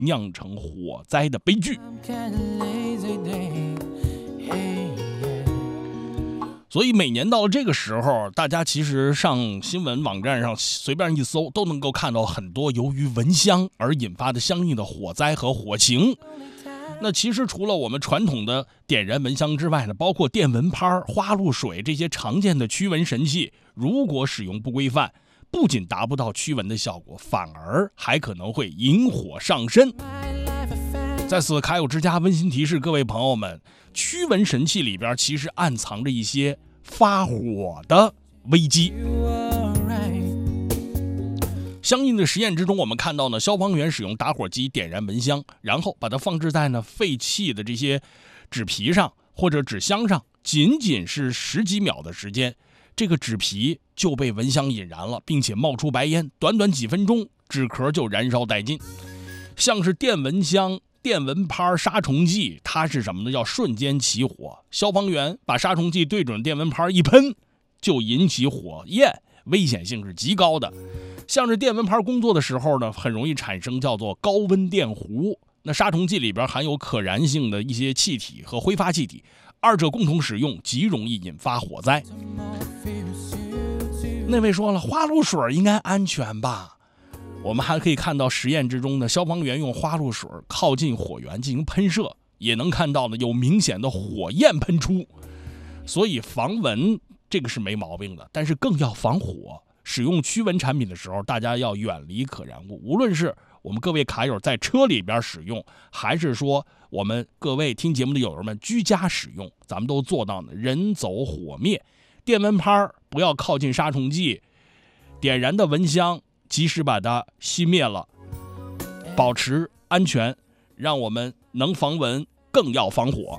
酿成火灾的悲剧。所以每年到了这个时候，大家其实上新闻网站上随便一搜，都能够看到很多由于蚊香而引发的相应的火灾和火情。那其实除了我们传统的点燃蚊香之外呢，包括电蚊拍、花露水这些常见的驱蚊神器，如果使用不规范，不仅达不到驱蚊的效果，反而还可能会引火上身。在此，卡友之家温馨提示各位朋友们，驱蚊神器里边其实暗藏着一些发火的危机。相应的实验之中，我们看到呢，消防员使用打火机点燃蚊香，然后把它放置在呢废弃的这些纸皮上或者纸箱上，仅仅是10几秒的时间，这个纸皮就被蚊香引燃了，并且冒出白烟，短短几分钟，纸壳就燃烧殆尽。像是电蚊香、电蚊拍、杀虫剂，它是什么呢？要瞬间起火。消防员把杀虫剂对准电蚊拍一喷，就引起火焰，危险性是极高的。像是电蚊拍工作的时候呢，很容易产生叫做高温电弧。那杀虫剂里边含有可燃性的一些气体和挥发气体，二者共同使用极容易引发火灾。那位说了，花露水应该安全吧？我们还可以看到实验之中呢，消防员用花露水靠近火源进行喷射，也能看到呢有明显的火焰喷出。所以防蚊这个是没毛病的，但是更要防火。使用驱蚊产品的时候，大家要远离可燃物，无论是我们各位卡友在车里边使用，还是说我们各位听节目的友友们居家使用，咱们都做到呢人走火灭。电蚊拍不要靠近杀虫剂，点燃的蚊香及时把它熄灭了，保持安全，让我们能防蚊更要防火。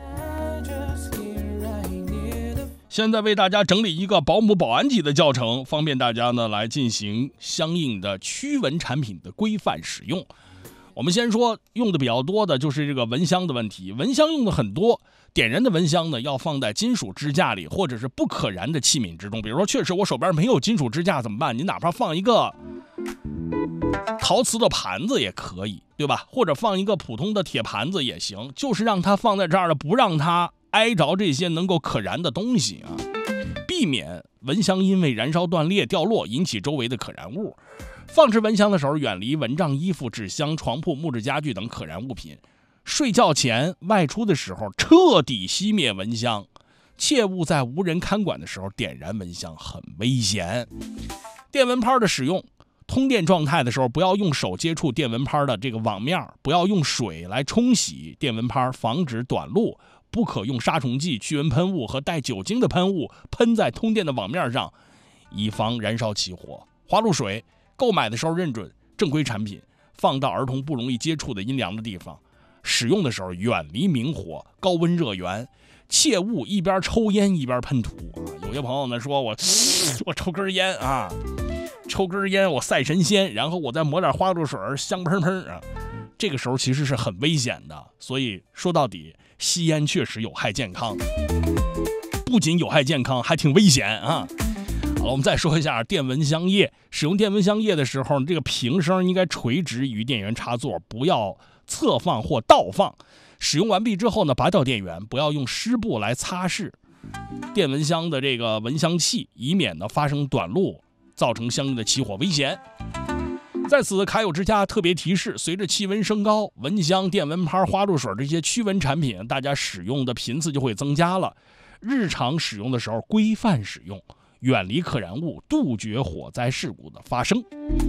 现在为大家整理一个保姆保安级的教程，方便大家呢来进行相应的驱蚊产品的规范使用。我们先说用的比较多的就是这个蚊香的问题。蚊香用的很多，点燃的蚊香呢要放在金属支架里，或者是不可燃的器皿之中。比如说确实我手边没有金属支架怎么办？你哪怕放一个陶瓷的盘子也可以，对吧？或者放一个普通的铁盘子也行，就是让它放在这儿了，不让它挨着这些能够可燃的东西啊，避免蚊香因为燃烧断裂掉落引起周围的可燃物。放置蚊香的时候，远离蚊帐、衣服、纸箱、床铺、木质家具等可燃物品。睡觉前、外出的时候彻底熄灭蚊香，切勿在无人看管的时候点燃蚊香，很危险。电蚊拍的使用，通电状态的时候不要用手接触电蚊拍的这个网面，不要用水来冲洗电蚊拍，防止短路。不可用杀虫剂、驱蚊喷雾和带酒精的喷雾喷在通电的网面上，以防燃烧起火。花露水购买的时候认准正规产品，放到儿童不容易接触的阴凉的地方。使用的时候远离明火、高温热源，切勿一边抽烟一边喷涂啊！有些朋友呢说我抽根烟啊，抽根烟我赛神仙，然后我再抹点花露水，香喷喷啊。这个时候其实是很危险的，所以说到底，吸烟确实有害健康，不仅有害健康，还挺危险啊！好了，我们再说一下电蚊香液。使用电蚊香液的时候，这个瓶身应该垂直于电源插座，不要侧放或倒放。使用完毕之后呢，拔掉电源，不要用湿布来擦拭电蚊香的这个蚊香器，以免呢发生短路，造成相应的起火危险。在此，卡友之家特别提示，随着气温升高，蚊香、电蚊拍、花露水这些驱蚊产品，大家使用的频次就会增加了。日常使用的时候规范使用，远离可燃物，杜绝火灾事故的发生。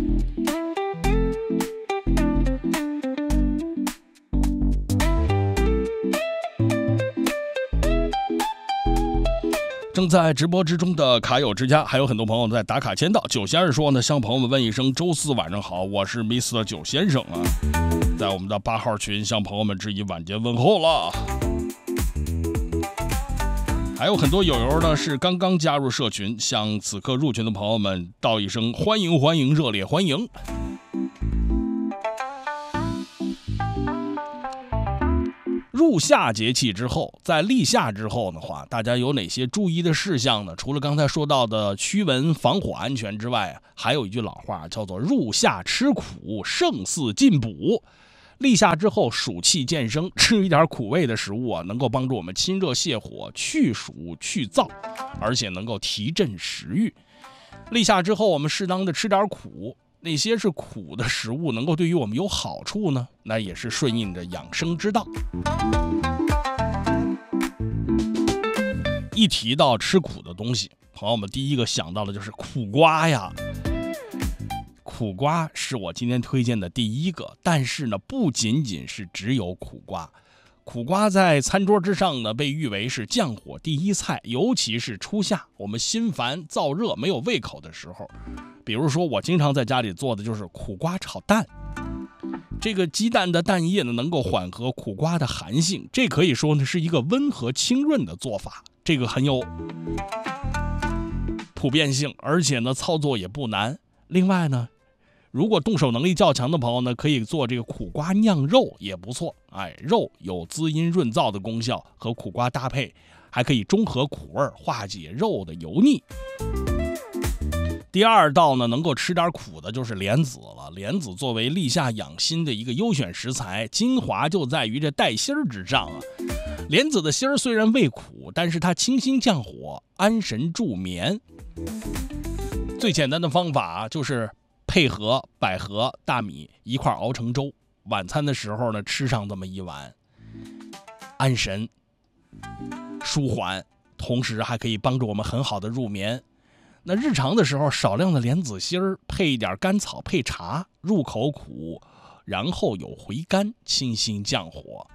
正在直播之中的卡友之家，还有很多朋友在打卡签到。九先生说呢，向朋友们问一声周四晚上好，我是 Mr. 九先生啊，在我们的8号群向朋友们致以晚间问候了。还有很多友友呢是刚刚加入社群，向此刻入群的朋友们道一声欢迎欢迎，热烈欢迎。入夏节气之后，在立夏之后的话，大家有哪些注意的事项呢？除了刚才说到的驱蚊防火安全之外，还有一句老话叫做入夏吃苦，胜似进补。 立夏之后暑气渐生，吃一点苦味的食物啊，能够帮助我们清热泻火、去暑去燥，而且能够提振食欲。立夏之后我们适当的吃点苦，哪些是苦的食物能够对于我们有好处呢？那也是顺应着养生之道。一提到吃苦的东西，朋友们第一个想到的就是苦瓜呀。苦瓜是我今天推荐的第一个，但是呢，不仅仅是只有苦瓜。苦瓜在餐桌之上呢，被誉为是降火第一菜，尤其是初夏，我们心烦燥热没有胃口的时候，比如说我经常在家里做的就是苦瓜炒蛋。这个鸡蛋的蛋液呢，能够缓和苦瓜的寒性，这可以说呢是一个温和清润的做法，这个很有普遍性，而且呢操作也不难。另外呢，如果动手能力较强的朋友呢，可以做这个苦瓜酿肉也不错。肉有滋阴润燥的功效，和苦瓜搭配，还可以中和苦味，化解肉的油腻。第二道呢，能够吃点苦的就是莲子了。莲子作为立夏养心的一个优选食材，精华就在于这带芯儿之上啊。莲子的芯儿虽然味苦，但是它清心降火、安神助眠。最简单的方法就是配合百合、大米一块熬成粥，晚餐的时候呢吃上这么一碗，安神舒缓，同时还可以帮助我们很好的入眠。那日常的时候，少量的莲子芯儿配一点甘草配茶，入口苦，然后有回甘，清心降火。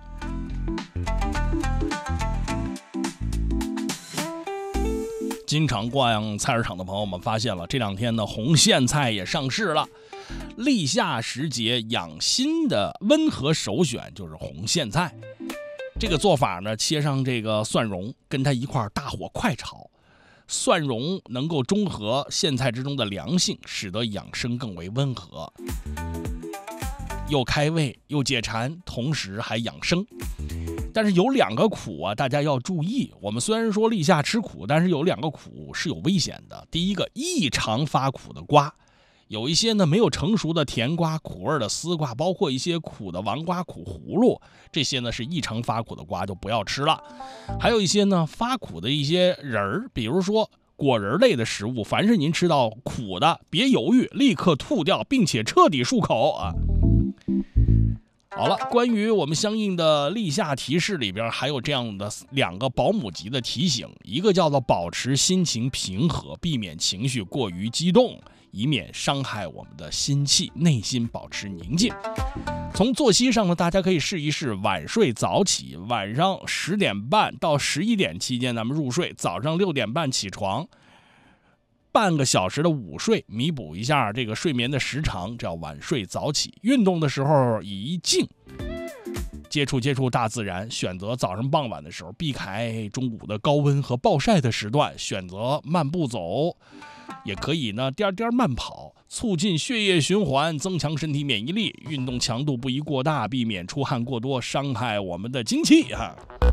经常逛菜市场的朋友们发现了，这两天呢红苋菜也上市了。立夏时节养心的温和首选就是红苋菜。这个做法呢，切上这个蒜蓉，跟它一块大火快炒。蒜蓉能够中和苋菜之中的凉性，使得养生更为温和，又开胃又解馋，同时还养生。但是有两个苦啊，大家要注意。我们虽然说立夏吃苦，但是有两个苦是有危险的。第一个，异常发苦的瓜，有一些呢没有成熟的甜瓜、苦味的丝瓜，包括一些苦的王瓜、苦葫芦，这些呢是异常发苦的瓜，就不要吃了。还有一些呢发苦的一些仁儿，比如说果仁类的食物，凡是您吃到苦的，别犹豫，立刻吐掉，并且彻底漱口啊。好了，关于我们相应的立夏提示里边还有这样的两个保姆级的提醒，一个叫做保持心情平和，避免情绪过于激动，以免伤害我们的心气，内心保持宁静。从作息上呢，大家可以试一试晚睡早起，晚上10点半到11点期间咱们入睡，早上6点半起床，半个小时的午睡，弥补一下这个睡眠的时长，叫晚睡早起。运动的时候以静，接触大自然，选择早上傍晚的时候，避开中午的高温和暴晒的时段，选择慢步走，也可以呢颠慢跑，促进血液循环，增强身体免疫力。运动强度不宜过大，避免出汗过多，伤害我们的精气啊。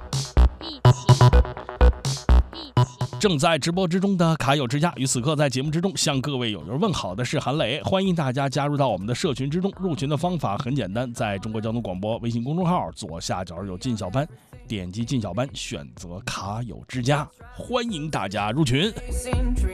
正在直播之中的卡友之家，于此刻在节目之中向各位友友问好的是韩磊，欢迎大家加入到我们的社群之中。入群的方法很简单，在中国交通广播微信公众号左下角有进小班，点击进小班，选择卡友之家，欢迎大家入群。